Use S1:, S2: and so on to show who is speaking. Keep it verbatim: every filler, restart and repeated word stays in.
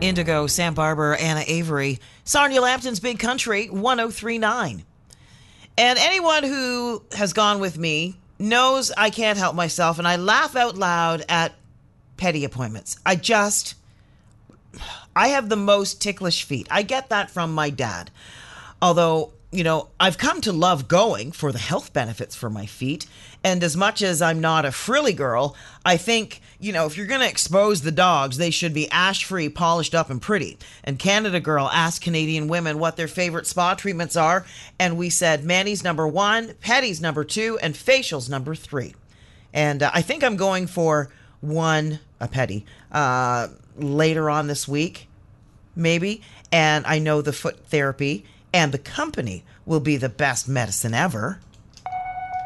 S1: Indigo, Sam Barber, Anna Avery, Sarnia Lambton's Big Country, one oh three point nine. And anyone who has gone with me knows I can't help myself, and I laugh out loud at petty appointments. I just, I have the most ticklish feet. I get that from my dad. Although, you know, I've come to love going for the health benefits for my feet. And as much as I'm not a frilly girl, I think, you know, if you're going to expose the dogs, they should be ash-free, polished up, and pretty. And Canada Girl asked Canadian women what their favorite spa treatments are. And we said Mani's number one, Petty's number two, and facial's number three. And uh, I think I'm going for one, a Petty, uh, later on this week, maybe. And I know the foot therapy and the company will be the best medicine ever.